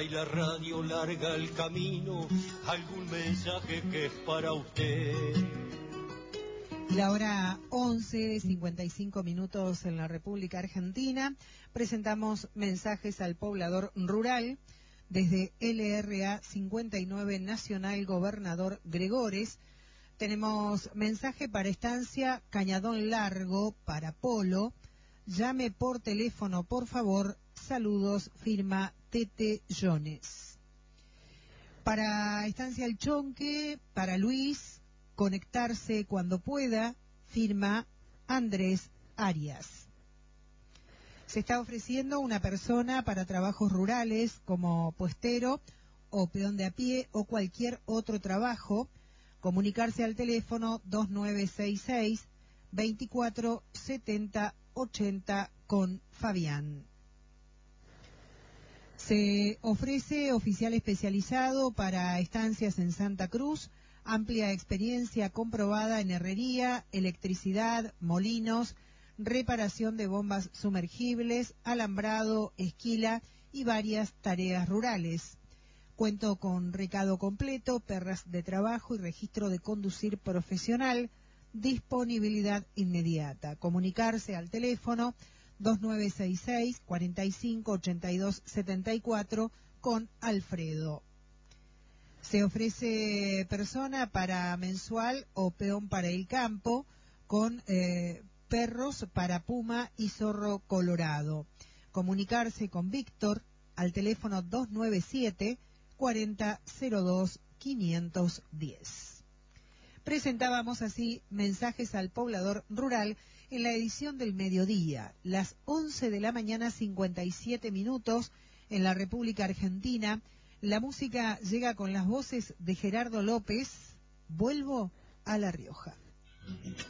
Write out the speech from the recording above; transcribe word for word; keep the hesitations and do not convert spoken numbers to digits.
y la radio larga el camino, algún mensaje que es para usted. La hora once, cincuenta y cinco minutos en la República Argentina. Presentamos mensajes al poblador rural desde L R A cincuenta y nueve Nacional Gobernador Gregores. Tenemos mensaje para estancia Cañadón Largo, para Polo. Llame por teléfono, por favor. Saludos, firma Tete Jones. Para estancia El Chonque, para Luis, conectarse cuando pueda, firma Andrés Arias. Se está ofreciendo una persona para trabajos rurales como puestero o peón de a pie o cualquier otro trabajo. Comunicarse al teléfono dos nueve seis seis, veinticuatro setenta ochenta con Fabián. Se ofrece oficial especializado para estancias en Santa Cruz, amplia experiencia comprobada en herrería, electricidad, molinos, reparación de bombas sumergibles, alambrado, esquila y varias tareas rurales. Cuento con recado completo, perras de trabajo y registro de conducir profesional. Disponibilidad inmediata. Comunicarse al teléfono dos nueve seis seis, cuarenta y cinco, ochenta y dos setenta y cuatro con Alfredo. Se ofrece persona para mensual o peón para el campo, con eh, perros para puma y zorro colorado. Comunicarse con Víctor al teléfono dos nueve siete, cuarenta cero dos quinientos diez. Presentábamos así mensajes al poblador rural en la edición del mediodía, las once de la mañana, cincuenta y siete minutos en la República Argentina. La música llega con las voces de Gerardo López. Vuelvo a La Rioja.